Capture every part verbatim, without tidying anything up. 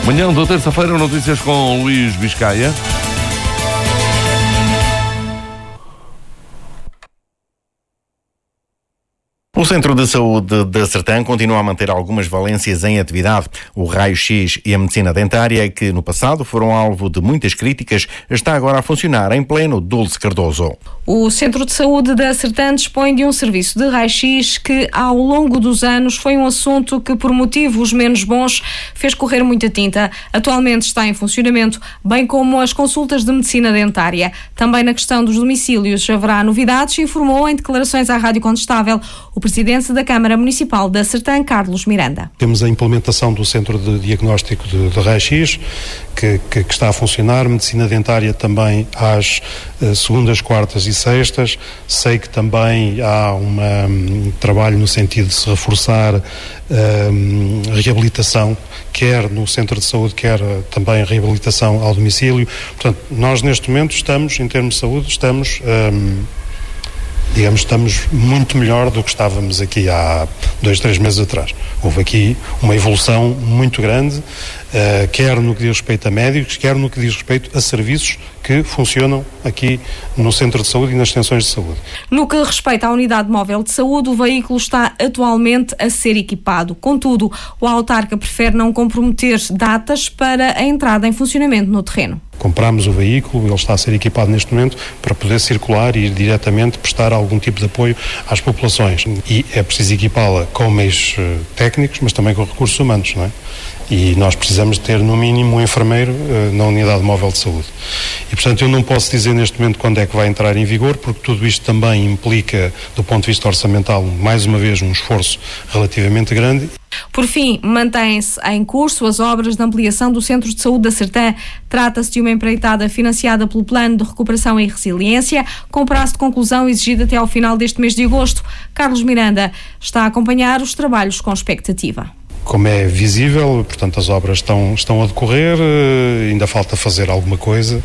Manhã da terça-feira, notícias com Luís Biscaia. O Centro de Saúde da Sertã continua a manter algumas valências em atividade. O raio-x e a medicina dentária, que no passado foram alvo de muitas críticas, está agora a funcionar em pleno Dulce Cardoso. O Centro de Saúde da Sertã dispõe de um serviço de raio-x que, ao longo dos anos, foi um assunto que, por motivos menos bons, fez correr muita tinta. Atualmente está em funcionamento, bem como as consultas de medicina dentária. Também na questão dos domicílios haverá novidades, informou em declarações à Rádio Condestável o presidente da Câmara Municipal da Sertã, Carlos Miranda. Temos a implementação do Centro de Diagnóstico de, de Raio-X, que, que, que está a funcionar, medicina dentária também às uh, segundas, quartas e sextas. Sei que também há uma, um trabalho no sentido de se reforçar um, a reabilitação, quer no Centro de Saúde, quer uh, também a reabilitação ao domicílio. Portanto, nós neste momento estamos, em termos de saúde, estamos... Um, digamos, estamos muito melhor do que estávamos aqui há dois, três meses atrás. Houve aqui uma evolução muito grande, uh, quer no que diz respeito a médicos, quer no que diz respeito a serviços que funcionam aqui no Centro de Saúde e nas extensões de saúde. No que respeita à unidade móvel de saúde, o veículo está atualmente a ser equipado. Contudo, o autarca prefere não comprometer datas para a entrada em funcionamento no terreno. Comprámos o veículo, ele está a ser equipado neste momento para poder circular e ir diretamente prestar algum tipo de apoio às populações. E é preciso equipá-la com meios técnicos, mas também com recursos humanos, não é? E nós precisamos ter, no mínimo, um enfermeiro uh, na unidade móvel de saúde. E, portanto, eu não posso dizer neste momento quando é que vai entrar em vigor, porque tudo isto também implica, do ponto de vista orçamental, mais uma vez, um esforço relativamente grande. Por fim, mantém-se em curso as obras de ampliação do Centro de Saúde da Sertã. Trata-se de uma empreitada financiada pelo Plano de Recuperação e Resiliência, com prazo de conclusão exigido até ao final deste mês de agosto. Carlos Miranda está a acompanhar os trabalhos com expectativa. Como é visível, portanto, as obras estão, estão a decorrer, ainda falta fazer alguma coisa.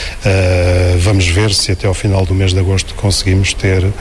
Uh, vamos ver se até ao final do mês de agosto conseguimos ter uh,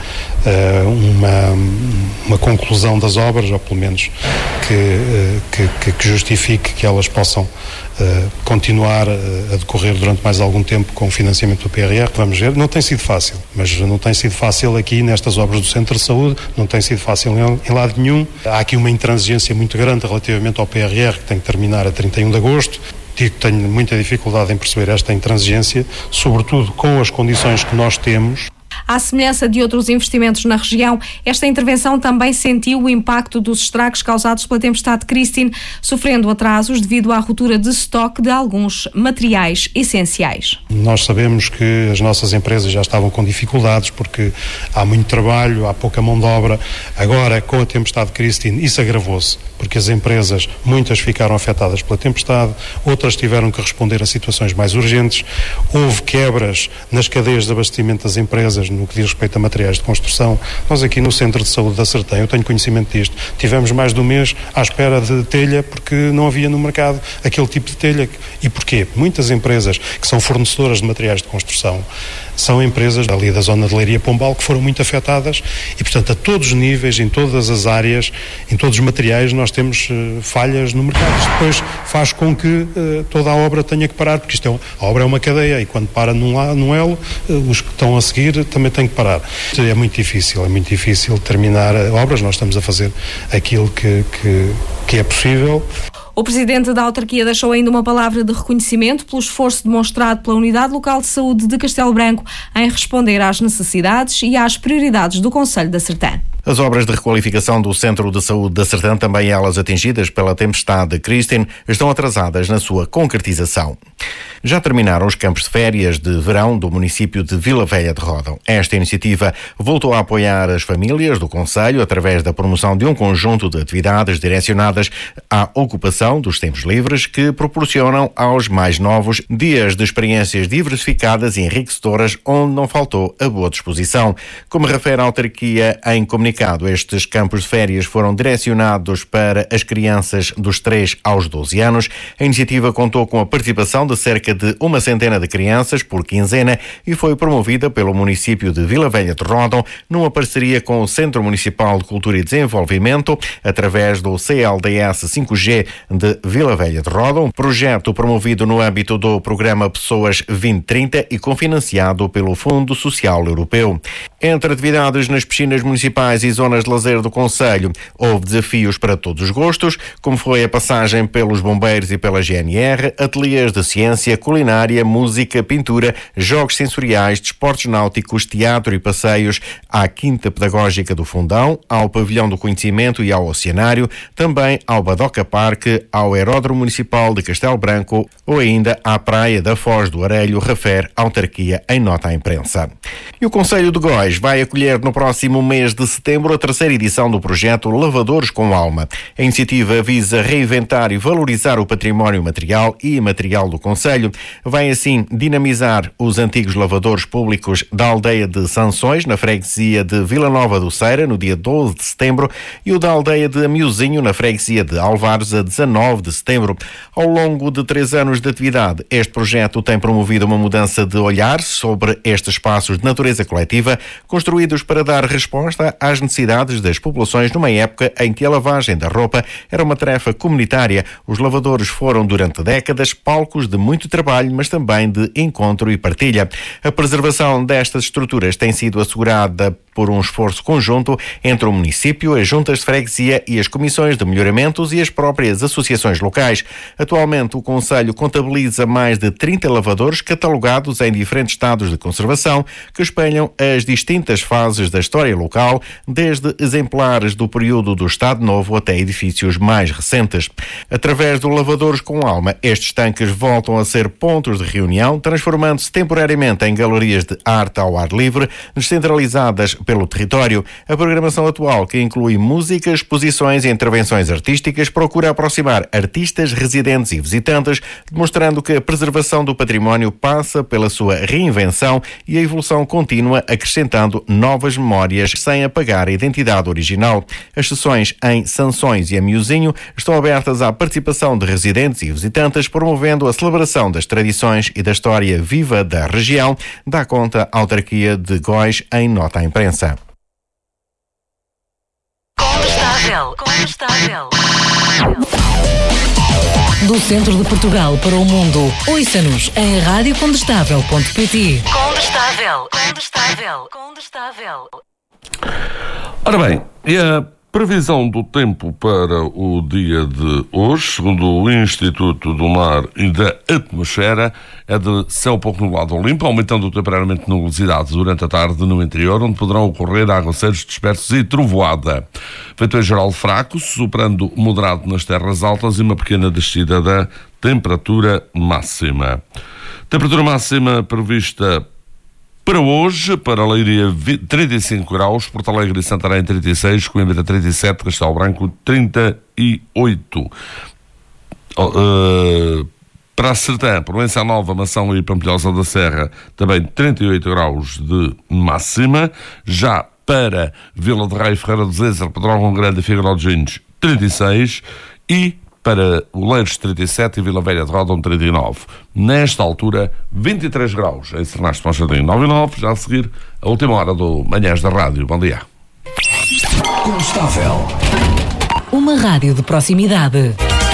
uma, uma conclusão das obras, ou pelo menos que, uh, que, que justifique que elas possam uh, continuar uh, a decorrer durante mais algum tempo com o financiamento do P R R. Vamos ver, não tem sido fácil, mas não tem sido fácil aqui nestas obras do Centro de Saúde, não tem sido fácil em, em lado nenhum. Há aqui uma intransigência muito grande relativamente ao P R R, que tem que terminar a trinta e um de agosto. Digo que tenho muita dificuldade em perceber esta intransigência, sobretudo com as condições que nós temos. À semelhança de outros investimentos na região, esta intervenção também sentiu o impacto dos estragos causados pela tempestade Christine, sofrendo atrasos devido à ruptura de estoque de alguns materiais essenciais. Nós sabemos que as nossas empresas já estavam com dificuldades porque há muito trabalho, há pouca mão de obra. Agora, com a tempestade Christine, isso agravou-se, porque as empresas, muitas ficaram afetadas pela tempestade, outras tiveram que responder a situações mais urgentes. Houve quebras nas cadeias de abastecimento das empresas no que diz respeito a materiais de construção. Nós aqui no Centro de Saúde da Sertã, eu tenho conhecimento disto, tivemos mais de um mês à espera de telha porque não havia no mercado aquele tipo de telha. E porquê? Muitas empresas que são fornecedoras de materiais de construção são empresas ali da zona de Leiria Pombal que foram muito afetadas e, portanto, a todos os níveis, em todas as áreas, em todos os materiais, nós temos uh, falhas no mercado. Isto depois faz com que uh, toda a obra tenha que parar, porque isto é, a obra é uma cadeia e quando para num, num elo, uh, os que estão a seguir também têm que parar. É muito difícil, é muito difícil terminar obras, nós estamos a fazer aquilo que, que, que é possível. O presidente da autarquia deixou ainda uma palavra de reconhecimento pelo esforço demonstrado pela Unidade Local de Saúde de Castelo Branco em responder às necessidades e às prioridades do Concelho da Sertã. As obras de requalificação do Centro de Saúde da Sertã, também elas atingidas pela tempestade Christine, estão atrasadas na sua concretização. Já terminaram os campos de férias de verão do município de Vila Velha de Ródão. Esta iniciativa voltou a apoiar as famílias do concelho através da promoção de um conjunto de atividades direcionadas à ocupação dos tempos livres que proporcionam aos mais novos dias de experiências diversificadas e enriquecedoras onde não faltou a boa disposição. Como refere a autarquia em comunicação comunicado, estes campos de férias foram direcionados para as crianças dos três aos doze anos. A iniciativa contou com a participação de cerca de uma centena de crianças por quinzena e foi promovida pelo município de Vila Velha de Ródão numa parceria com o Centro Municipal de Cultura e Desenvolvimento através do C L D S cinco G de Vila Velha de Ródão, projeto promovido no âmbito do programa Pessoas vinte trinta e cofinanciado pelo Fundo Social Europeu. Entre atividades nas piscinas municipais e zonas de lazer do concelho, houve desafios para todos os gostos, como foi a passagem pelos bombeiros e pela G N R, ateliês de ciência, culinária, música, pintura, jogos sensoriais, desportos náuticos, teatro e passeios, à Quinta Pedagógica do Fundão, ao Pavilhão do Conhecimento e ao Oceanário, também ao Badoca Parque, ao Aeródromo Municipal de Castelo Branco ou ainda à Praia da Foz do Arelho, refere a autarquia em nota à imprensa. E o Concelho de Góis vai acolher no próximo mês de setembro a terceira edição do projeto Lavadores com Alma. A iniciativa visa reinventar e valorizar o património material e imaterial do concelho. Vai assim dinamizar os antigos lavadores públicos da aldeia de Sanções, na freguesia de Vila Nova do Ceira, no dia doze de setembro, e o da aldeia de Amiozinho, na freguesia de Alvares, a dezanove de setembro. Ao longo de três anos de atividade, este projeto tem promovido uma mudança de olhar sobre estes espaços de natureza coletiva, construídos para dar resposta às necessidades das populações numa época em que a lavagem da roupa era uma tarefa comunitária. Os lavadores foram, durante décadas, palcos de muito trabalho, mas também de encontro e partilha. A preservação destas estruturas tem sido assegurada por um esforço conjunto entre o município, as juntas de freguesia e as comissões de melhoramentos e as próprias associações locais. Atualmente, o concelho contabiliza mais de trinta lavadores catalogados em diferentes estados de conservação que espelham as distintas fases da história local, desde exemplares do período do Estado Novo até edifícios mais recentes. Através do Lavadores com Alma, estes tanques voltam a ser pontos de reunião, transformando-se temporariamente em galerias de arte ao ar livre, descentralizadas pelo território. A programação atual, que inclui música, exposições e intervenções artísticas, procura aproximar artistas, residentes e visitantes, demonstrando que a preservação do património passa pela sua reinvenção e a evolução contínua, acrescentando novas memórias sem apagar a identidade original. As sessões em Sanções e Amiozinho estão abertas à participação de residentes e visitantes, promovendo a celebração das tradições e da história viva da região, dá conta a autarquia de Góis em nota à imprensa. Condestável, condestável. Do centro de Portugal para o mundo, ouça-nos em rádio condestável ponto pt. Condestável, condestável, condestável. Ora bem, e a previsão do tempo para o dia de hoje, segundo o Instituto do Mar e da Atmosfera, é de céu pouco nublado ou limpo, aumentando temporariamente a nubosidade durante a tarde no interior, onde poderão ocorrer aguaceiros dispersos e trovoada. Vento em geral fraco, soprando moderado nas terras altas e uma pequena descida da temperatura máxima. Temperatura máxima prevista para hoje, para Leiria trinta e cinco graus, Porto Alegre e Santarém trinta e seis, Coimbra trinta e sete, Castelo Branco trinta e oito. Uh, para a Sertã, Proença Nova, Mação e Pampilhosa da Serra, também trinta e oito graus de máxima. Já para Vila de Rei, Ferreira do Zezer, Pedrógão Grande e Figueiró de Gines, trinta e seis. E para Oleiros trinta e sete e Vila Velha de Ródão trinta e nove. Nesta altura, vinte e três graus em Sernaste Ponchadinho nove e nove, já a seguir a última hora do Manhãs da Rádio. Bom dia. Condestável. Uma rádio de proximidade.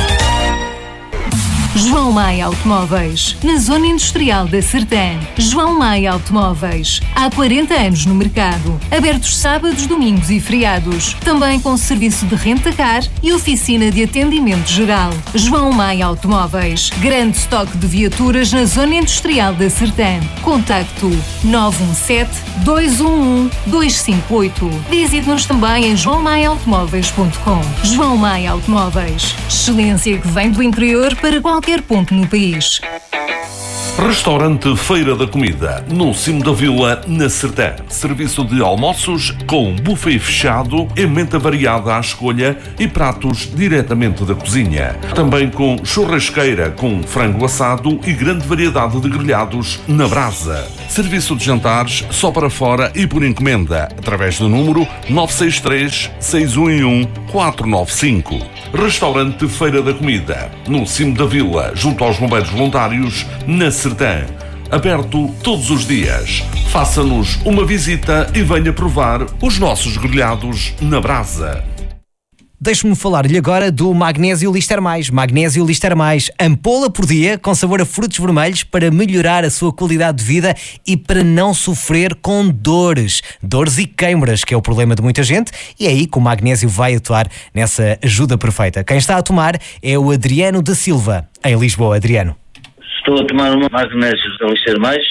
João Maia Automóveis, na Zona Industrial da Sertã. João Maia Automóveis, há quarenta anos no mercado. Abertos sábados, domingos e feriados. Também com serviço de renta-car e oficina de atendimento geral. João Maia Automóveis, grande estoque de viaturas na Zona Industrial da Sertã. Contacto nove um sete, dois um um, dois cinco oito. Visite-nos também em joão maia automóveis ponto com. João Maia Automóveis, excelência que vem do interior para qualquer ponto no país. Restaurante Feira da Comida, no cimo da vila, na Sertã. Serviço de almoços com buffet fechado, emenda variada à escolha e pratos diretamente da cozinha. Também com churrasqueira com frango assado e grande variedade de grelhados na brasa. Serviço de jantares só para fora e por encomenda, através do número nove seis três, seis um um, quatro nove cinco. Restaurante Feira da Comida, no cimo da vila, junto aos bombeiros voluntários, na Sertã. Aberto todos os dias. Faça-nos uma visita e venha provar os nossos grelhados na brasa. Deixe-me falar-lhe agora do Magnésio Lister Mais. Magnésio Lister Mais, ampola por dia com sabor a frutos vermelhos para melhorar a sua qualidade de vida e para não sofrer com dores. Dores e queimbras, que é o problema de muita gente, e é aí que o magnésio vai atuar nessa ajuda perfeita. Quem está a tomar é o Adriano da Silva, em Lisboa. Adriano. Estou a tomar um magnésio da Lister Mais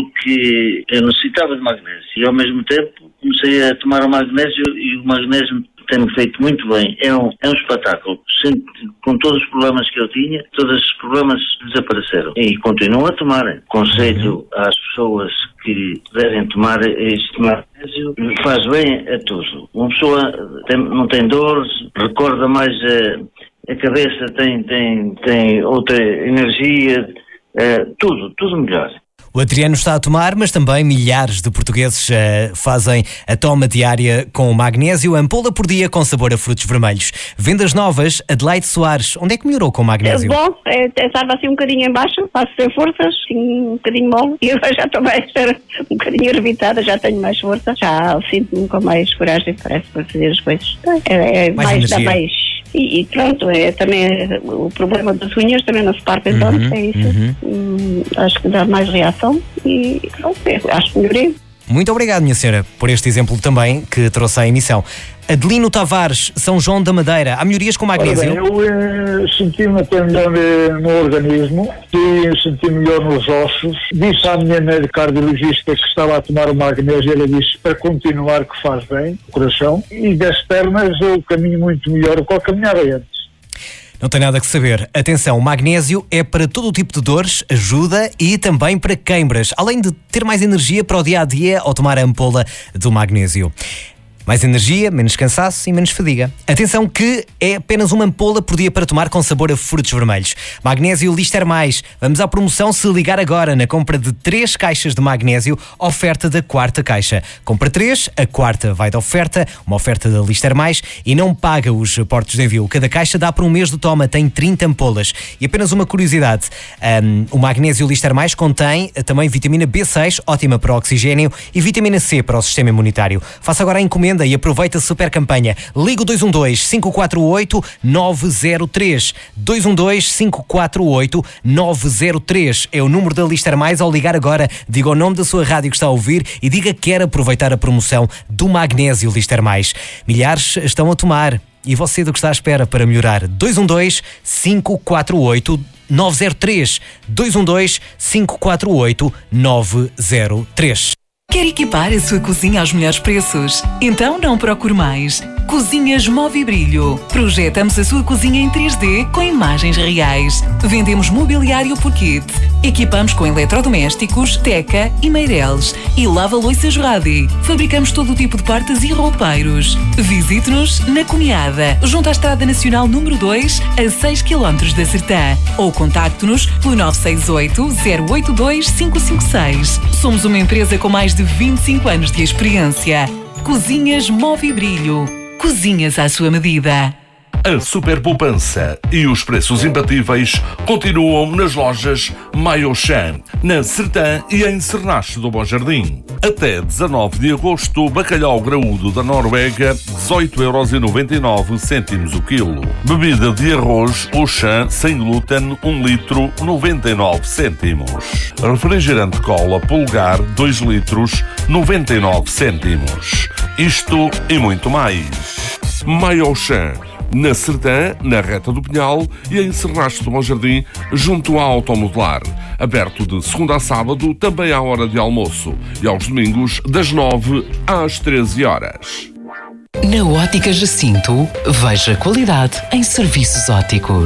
porque eu necessitava de magnésio e ao mesmo tempo comecei a tomar o magnésio e o magnésio tem-me feito muito bem. É um, é um espetáculo. Sinto, com todos os problemas que eu tinha, todos os problemas desapareceram. E continuo a tomar. Conselho às pessoas que devem tomar este magnésio. Faz bem a tudo. Uma pessoa tem, não tem dores, recorda mais a, a cabeça, tem, tem, tem outra energia, é, tudo, tudo melhor. O Adriano está a tomar, mas também milhares de portugueses uh, fazem a toma diária com magnésio, ampola por dia com sabor a frutos vermelhos. Vendas novas, Adelaide Soares. Onde é que melhorou com o magnésio? É bom, é, estava assim um bocadinho em baixo, faço sem forças, assim, um bocadinho mole, e agora já estou mais um bocadinho ervitada, já tenho mais força, já sinto-me com mais coragem, parece, para fazer as coisas. É, é mais, mais da mais. E, e pronto, é também é, o problema das unhas também não se partem tanto, uhum, é isso. Uhum. Hum, acho que dá mais reação e pronto, é, acho que melhorei. Muito obrigado, minha senhora, por este exemplo também que trouxe à emissão. Adelino Tavares, São João da Madeira. Há melhorias com magnésio? Bem, eu eh, senti-me até melhor eh, no organismo, e senti melhor nos ossos. Disse à minha médica cardiologista que estava a tomar o magnésio, ela disse para continuar que faz bem o coração. E das pernas eu caminho muito melhor do que eu caminhava antes. Não tem nada que saber. Atenção, o magnésio é para todo o tipo de dores, ajuda e também para queimbras, além de ter mais energia para o dia-a-dia ao tomar a ampola do magnésio. Mais energia, menos cansaço e menos fadiga. Atenção que é apenas uma ampola por dia para tomar com sabor a frutos vermelhos. Magnésio Lister Mais. Vamos à promoção se ligar agora na compra de três caixas de magnésio, oferta da quarta caixa. Compra três, a quarta vai de oferta, uma oferta da Lister Mais e não paga os portos de envio. Cada caixa dá para um mês de toma, tem trinta ampolas. E apenas uma curiosidade, um, o Magnésio Lister Mais contém também vitamina B seis, ótima para o oxigênio, e vitamina C para o sistema imunitário. Faça agora a encomenda e aproveita a super campanha. Liga o dois um dois, cinco quatro oito, nove zero três. dois um dois, cinco quatro oito, nove zero três é o número da Lister Mais. Ao ligar agora, diga o nome da sua rádio que está a ouvir e diga que quer aproveitar a promoção do Magnésio Lister Mais. Milhares estão a tomar. E você do que está à espera para melhorar? dois um dois, cinco quatro oito, nove zero três. dois um dois, cinco quatro oito, nove zero três. Quer equipar a sua cozinha aos melhores preços? Então não procure mais. Cozinhas Movibrilho. Projetamos a sua cozinha em três D com imagens reais. Vendemos mobiliário por kit. Equipamos com eletrodomésticos, teca e meireles. E lava-loiças Radi. Fabricamos todo o tipo de portas e roupeiros. Visite-nos na Cunhada, junto à Estrada Nacional número dois, a seis quilómetros da Sertã. Ou contacte-nos pelo nove seis oito, zero oito dois, cinco cinco seis. Somos uma empresa com mais de vinte e cinco anos de experiência. Cozinhas Movibrilho. Cozinhas à sua medida. A super poupança e os preços imbatíveis continuam nas lojas Maiochan, na Sertã e em Cernache do Bom Jardim. Até dezanove de agosto, bacalhau graúdo da Noruega, dezoito euros e noventa e nove cêntimos o quilo. Bebida de arroz Auchan sem glúten, um litro, noventa e nove cêntimos. Refrigerante cola Pulgar, dois litros, noventa e nove cêntimos. Isto e muito mais. Maiochan, na Sertã, na Reta do Pinhal e em Cernache do Bom Jardim, junto à Automodelar. Aberto de segunda a sábado, também à hora de almoço. E aos domingos, das nove às treze horas. Na Ótica Jacinto, veja qualidade em serviços ópticos.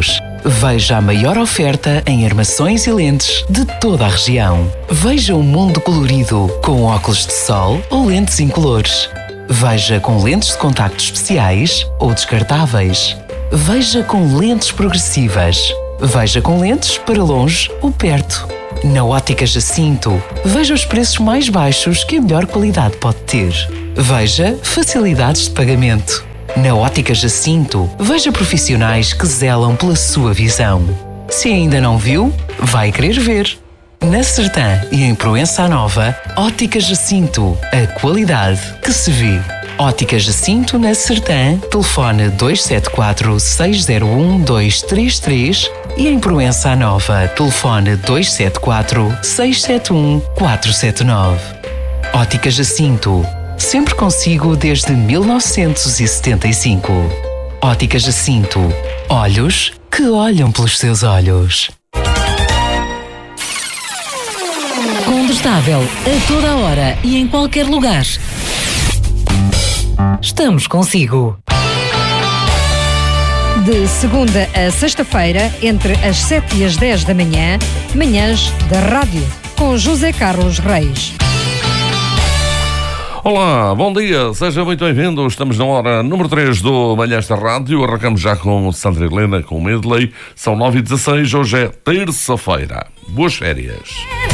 Veja a maior oferta em armações e lentes de toda a região. Veja o mundo colorido com óculos de sol ou lentes incolores. Veja com lentes de contacto especiais ou descartáveis. Veja com lentes progressivas. Veja com lentes para longe ou perto. Na Ótica Jacinto, veja os preços mais baixos que a melhor qualidade pode ter. Veja facilidades de pagamento. Na Ótica Jacinto, veja profissionais que zelam pela sua visão. Se ainda não viu, vai querer ver. Na Sertã e em Proença Nova, Ótica Jacinto, a qualidade que se vê. Ótica Jacinto na Sertã, telefone dois sete quatro, seis zero um, dois três três e em Proença Nova, telefone dois sete quatro, seis sete um, quatro sete nove. Ótica Jacinto, sempre consigo desde mil novecentos e setenta e cinco. Ótica Jacinto, olhos que olham pelos seus olhos. Condestável, a toda a hora e em qualquer lugar. Estamos consigo. De segunda a sexta-feira, entre as sete e as dez da manhã, manhãs da rádio, com José Carlos Reis. Olá, bom dia, seja muito bem-vindo. Estamos na hora número três do Manhãs da Rádio. Arrancamos já com Sandra Helena, com o Medley. São nove e dezasseis, hoje é terça-feira. Boas férias.